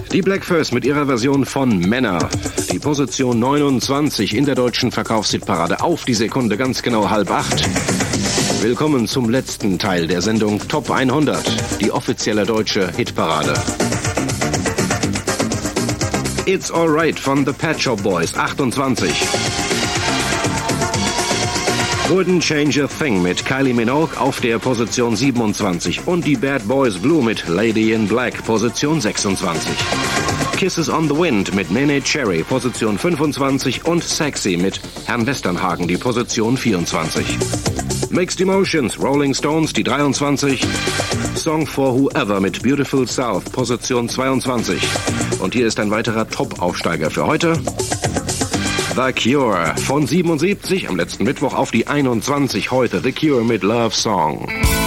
Die Blackfurs mit ihrer Version von Männer. Die Position 29 in der deutschen Verkaufshitparade auf die Sekunde, ganz genau 7:30. Willkommen zum letzten Teil der Sendung Top 100, die offizielle deutsche Hitparade. It's Alright von The Pet Shop Boys, 28. Wouldn't Change a Thing mit Kylie Minogue auf der Position 27 und die Bad Boys Blue mit Lady in Black, Position 26. Kisses on the Wind mit Nene Cherry, Position 25 und Sexy mit Herrn Westernhagen, die Position 24. Mixed Emotions, Rolling Stones, die 23. Song for Whoever mit Beautiful South, Position 22. Und hier ist ein weiterer Top-Aufsteiger für heute. The Cure von 77 am letzten Mittwoch auf die 21 heute. The Cure mit Love Song.